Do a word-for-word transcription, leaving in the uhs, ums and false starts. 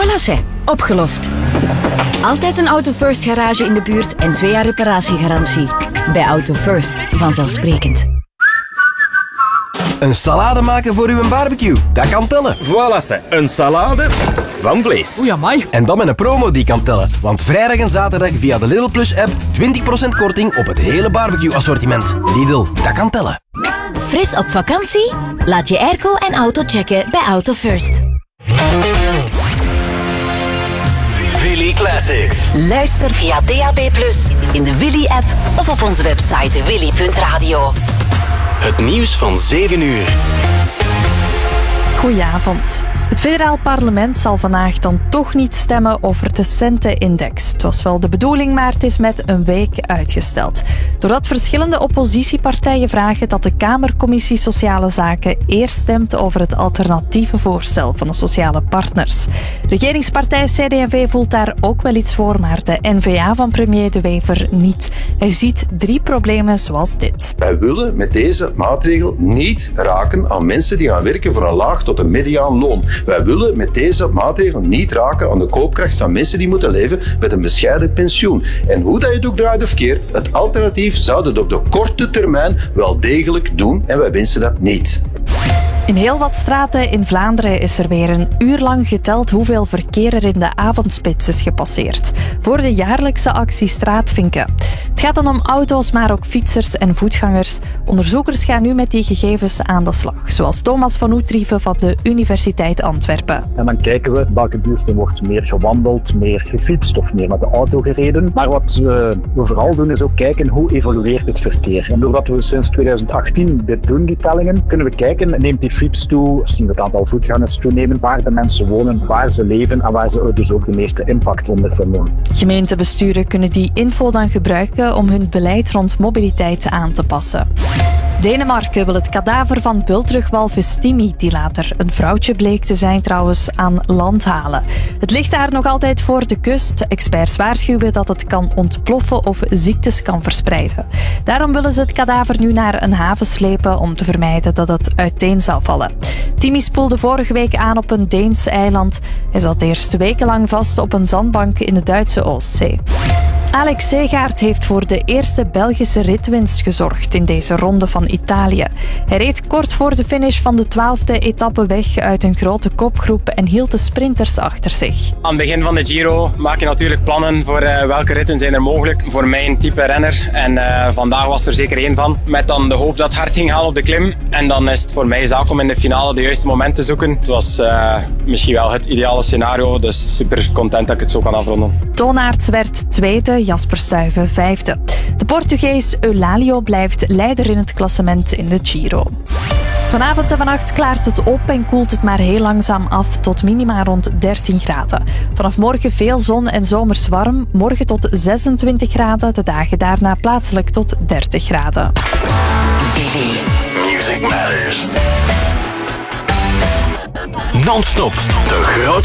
Voilà, zeg. Opgelost. Altijd een Auto First garage in de buurt en twee jaar reparatiegarantie. Bij Auto First, vanzelfsprekend. Een salade maken voor uw barbecue, dat kan tellen. Voilà, zeg. Een salade van vlees. Oei, amai. En dan met een promo die kan tellen. Want vrijdag en zaterdag via de Lidl Plus app twintig procent korting op het hele barbecue assortiment. Lidl, dat kan tellen. Fris op vakantie? Laat je airco en auto checken bij Auto First. Willy Classics. Luister via D A B plus, in de Willy-app of op onze website willy punt radio. Het nieuws van zeven uur. Goedenavond. Het federaal parlement zal vandaag dan toch niet stemmen over de centenindex. Het was wel de bedoeling, maar het is met een week uitgesteld. Doordat verschillende oppositiepartijen vragen dat de Kamercommissie Sociale Zaken eerst stemt over het alternatieve voorstel van de sociale partners. Regeringspartij C D en V voelt daar ook wel iets voor, maar de N V A van premier De Wever niet. Hij ziet drie problemen zoals dit. Wij willen met deze maatregel niet raken aan mensen die gaan werken voor een laag tot een mediaan loon. Wij willen met deze maatregel niet raken aan de koopkracht van mensen die moeten leven met een bescheiden pensioen. En hoe dat je het ook draait of keert, het alternatief zou het op de korte termijn wel degelijk doen en wij wensen dat niet. In heel wat straten in Vlaanderen is er weer een uur lang geteld hoeveel verkeer er in de avondspits is gepasseerd. Voor de jaarlijkse actie Straatvinken. Het gaat dan om auto's, maar ook fietsers en voetgangers. Onderzoekers gaan nu met die gegevens aan de slag. Zoals Thomas van Oetrieven van de Universiteit Antwerpen. En dan kijken we welke buurten wordt meer gewandeld, meer gefietst of meer met de auto gereden. Maar wat we vooral doen is ook kijken hoe evolueert het verkeer. En doordat we sinds twintig achttien dit doen, die tellingen, kunnen we kijken, neemt die fiets toe, zien we het aantal voetgangers toenemen, waar de mensen wonen, waar ze leven en waar ze dus ook de meeste impact ondervinden. Gemeentebesturen kunnen die info dan gebruiken om hun beleid rond mobiliteit aan te passen. Denemarken wil het kadaver van bultrugwalvis Timmy, die later een vrouwtje bleek te zijn trouwens, aan land halen. Het ligt daar nog altijd voor de kust. Experts waarschuwen dat het kan ontploffen of ziektes kan verspreiden. Daarom willen ze het kadaver nu naar een haven slepen om te vermijden dat het uiteen zal vallen. Timmy spoelde vorige week aan op een Deens eiland. Hij zat eerst wekenlang vast op een zandbank in de Duitse Oostzee. Alex Segaert heeft voor de eerste Belgische ritwinst gezorgd in deze ronde van Italië. Hij reed kort voor de finish van de twaalfde etappe weg uit een grote kopgroep en hield de sprinters achter zich. Aan het begin van de Giro maak je natuurlijk plannen voor uh, welke ritten zijn er mogelijk voor mijn type renner. En uh, vandaag was er zeker één van. Met dan de hoop dat het hard ging halen op de klim. En dan is het voor mij zaak om in de finale de juiste moment te zoeken. Het was uh, misschien wel het ideale scenario, dus super content dat ik het zo kan afronden. Toonaerts werd tweede, Jasper Stuyven vijfde. De Portugees Eulalio blijft leider in het klassement in de Giro. Vanavond en vannacht klaart het op en koelt het maar heel langzaam af tot minima rond dertien graden. Vanaf morgen veel zon en zomers warm. Morgen tot zesentwintig graden, de dagen daarna plaatselijk tot dertig graden. Willy. Music Matters. Non-stop. De grote